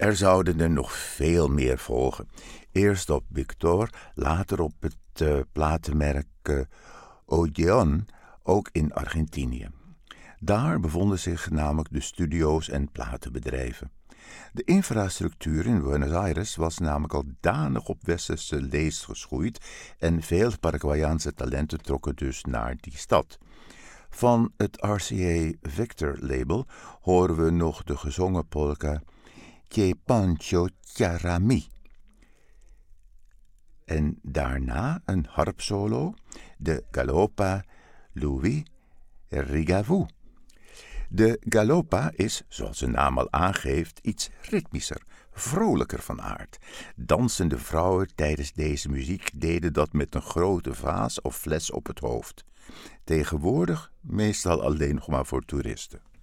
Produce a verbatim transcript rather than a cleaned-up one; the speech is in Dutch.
Er zouden er nog veel meer volgen. Eerst op Victor, later op het uh, platenmerk uh, Odeon, ook in Argentinië. Daar bevonden zich namelijk de studio's en platenbedrijven. De infrastructuur in Buenos Aires was namelijk al danig op westerse leest geschoeid en veel Paraguayaanse talenten trokken dus naar die stad. Van het R C A Victor label horen we nog de gezongen polka Che Pancho Chiarami. En daarna een harpsolo, de Galopa Louis Rigavou. De galopa is, zoals de naam al aangeeft, iets ritmischer, vrolijker van aard. Dansende vrouwen tijdens deze muziek deden dat met een grote vaas of fles op het hoofd. Tegenwoordig meestal alleen nog maar voor toeristen.